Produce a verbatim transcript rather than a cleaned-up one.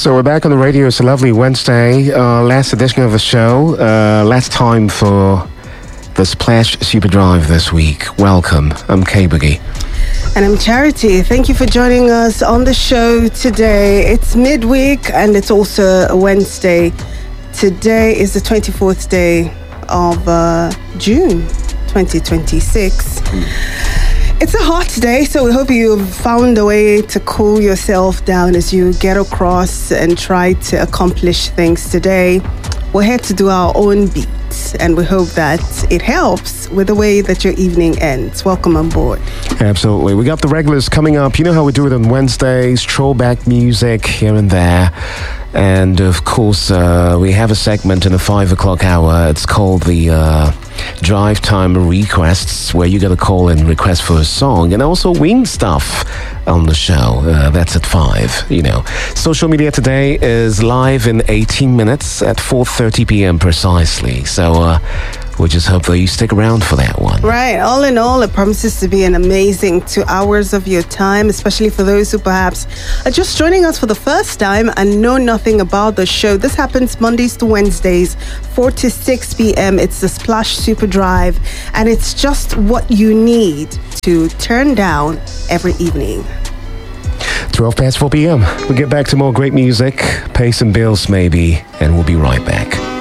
So we're back on the radio. It's a lovely Wednesday. Uh, last edition of the show. Uh, last time for the Splash Super Drive this week. Welcome. I'm K-Boogie. And I'm Charity. Thank you for joining us on the show today. It's midweek and it's also a Wednesday. Today is the twenty-fourth day of uh, June twenty twenty-six. It's a hot day, so we hope you've found a way to cool yourself down as you get across and try to accomplish things today. We're here to do our own beat, and we hope that it helps with the way that your evening ends. Welcome on board. Absolutely. We got the regulars coming up. You know how we do it on Wednesdays, throwback music here and there. And of course, uh, we have a segment in the five o'clock hour. It's called the uh, Drive Time Requests, where you got to call in request for a song, and also win stuff on the show. Uh, that's at five, you know. Social media today is live in eighteen minutes at four thirty p.m. precisely. So uh, we just hope that you stick around for that one. Right. All in all, it promises to be an amazing two hours of your time, especially for those who perhaps are just joining us for the first time and know nothing about the show. This happens Mondays to Wednesdays, four to six p.m. It's the Splash Super Drive, and it's just what you need to turn down every evening. twelve past four p.m. We'll get back to more great music, pay some bills maybe, and we'll be right back.